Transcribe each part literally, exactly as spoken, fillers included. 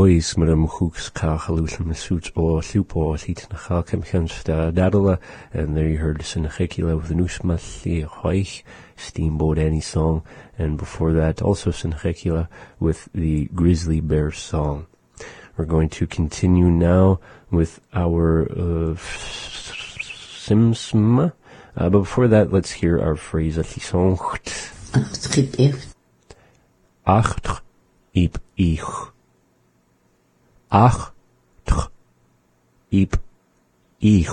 boys met hem hoeks kagelusen suits or lupo heat na halkemchensta dadala, and there you heard Sinachekila with Nusmasli Hoich, Steamboat Annie song, and before that also Sinachekila with the Grizzly Bear song. We're going to continue now with our uh, Simsma, uh, but before that let's hear our phrase at Lisoncht. Acht ip ich. Ach, tch, ip, ich.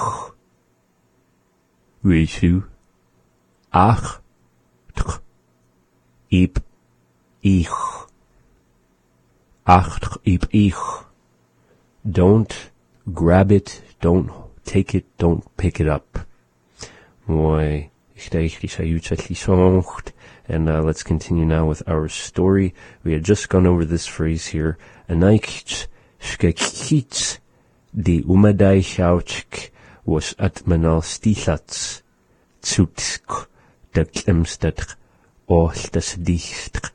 Weet u? Ach, tch, ip, ich. Ach, tch, ip, ich. Don't grab it, don't take it, don't pick it up. Mooi. And uh, let's continue now with our story. We had just gone over this phrase here. Anaikch shkekich di umadai shauchk was atmanal stilats zutsk daklemstad ohtas dicht.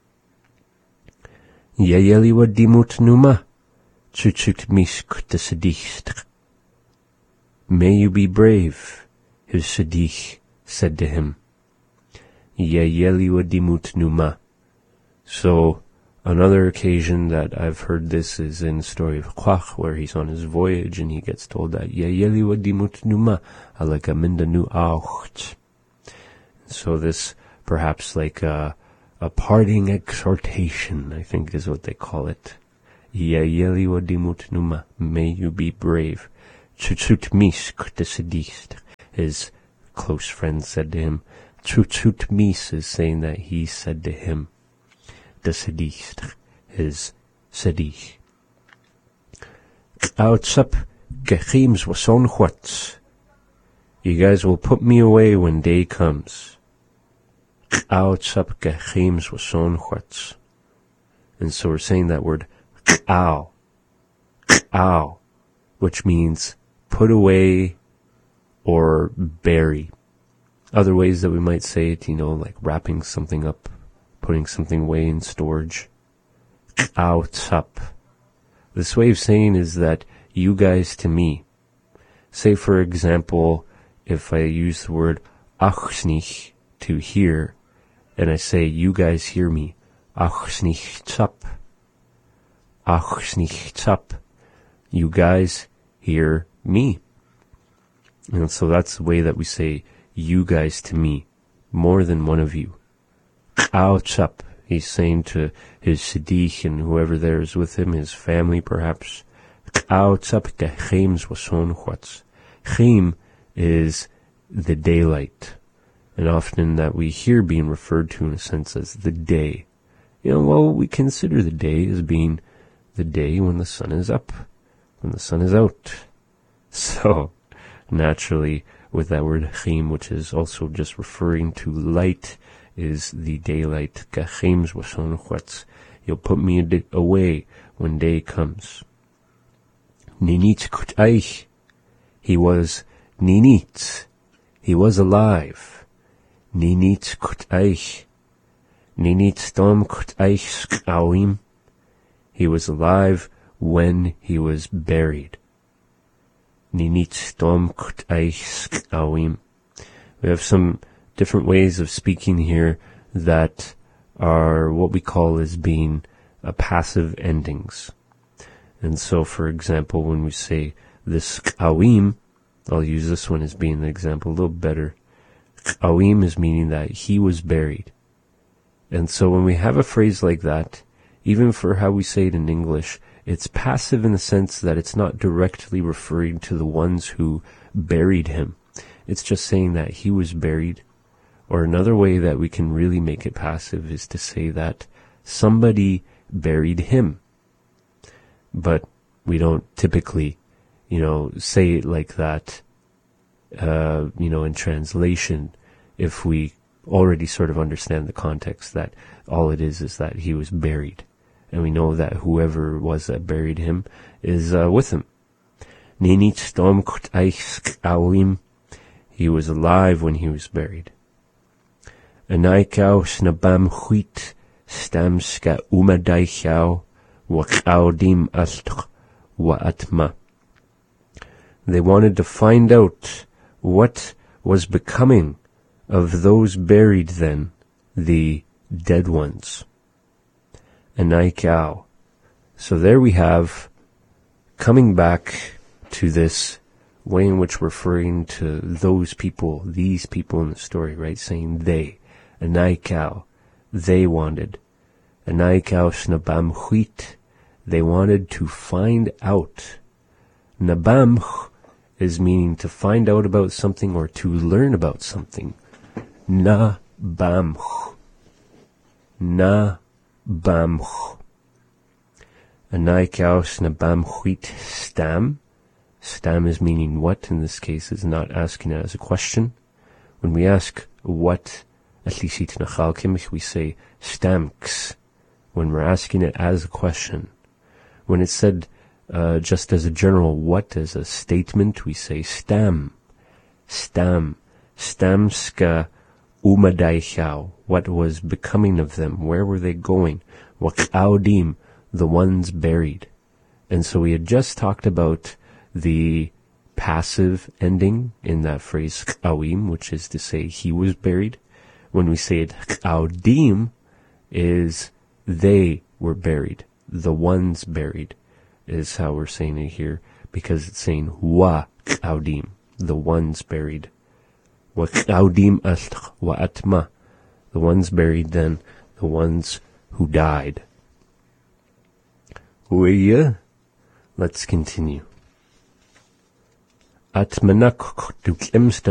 Yayeli wa dimut numa zutsuk misk tas dicht. May you be brave, his sadich said to him. Yayeli wa dimut numa. So, another occasion that I've heard this is in the story of Kwach, where he's on his voyage and he gets told that Yayeli wa dimut numa alaka minda nu aucht. So this perhaps like a, a parting exhortation, I think is what they call it. Yayeli wa dimut numa, may you be brave. Chutsut misk desidist, his close friend said to him. Chutsut mis is saying that he said to him. Desidist, his sedich. Outsap gechims wason whats. You guys will put me away when day comes. Outsap gechims wason whats. And so we're saying that word ow, ow, which means put away or bury. Other ways that we might say it, you know, like wrapping something up, putting something away in storage. Out up. This way of saying is that you guys to me. Say, for example, if I use the word achsnich, to hear, and I say, you guys hear me. Achsnich tsap. Achsnich tsap. You guys hear me. And so that's the way that we say you guys to me, more than one of you. Ouch up, he's saying to his siddiq and whoever there is with him, his family perhaps. Ouch up, gechims wason whats. Chim is the daylight, and often that we hear being referred to in a sense as the day. You know, well, we consider the day as being the day when the sun is up, when the sun is out. So, naturally, with that word chim, which is also just referring to light, is the daylight. Gechims wason whats. You'll put me away when day comes. Ninit kut eich. He was ninit. He was alive. Ninit kut eich. Ninit stom kut eich skawim. He was alive when he was buried. Ninit stom kut eich skawim. We have some different ways of speaking here that are what we call as being uh, passive endings. And so, for example, when we say this skawim, I'll use this one as being the example a little better. Skawim is meaning that he was buried. And so when we have a phrase like that, even for how we say it in English, it's passive in the sense that it's not directly referring to the ones who buried him. It's just saying that he was buried. Or another way that we can really make it passive is to say that somebody buried him. But we don't typically, you know, say it like that, uh, you know, in translation, if we already sort of understand the context that all it is is that he was buried. And we know that whoever it was that buried him is uh, with him. He was alive when he was buried. Anaikau snabam huit stamska umadaichau وَقَوْدِيم أَلْتْقْ وَأَتْمَا. They wanted to find out what was becoming of those buried then, the dead ones. Anaikau. So there we have, coming back to this way in which we're referring to those people, these people in the story, right? Saying they, Anaikau, they wanted. Anaikau snabam huit, they wanted to find out. Nabam is meaning to find out about something or to learn about something. Na bamch. Na bamch. Anaikaus na bamchuit stam. Stam is meaning what in this case is not asking it as a question. When we ask what, at least it nachalkimich, we say stamks. When we're asking it as a question. When it's said uh, just as a general what, as a statement, we say stam. Stam. Stamska umadaichau. What was becoming of them? Where were they going? Wakaudim, the ones buried. And so we had just talked about the passive ending in that phrase k'awim, which is to say he was buried. When we say it k'audim, is they were buried. The ones buried is how we're saying it here, because it's saying wa k'audim, the ones buried. Wa k'audim alch wa atma, the ones buried then, the ones who died. Uya, let's continue. Atmanak du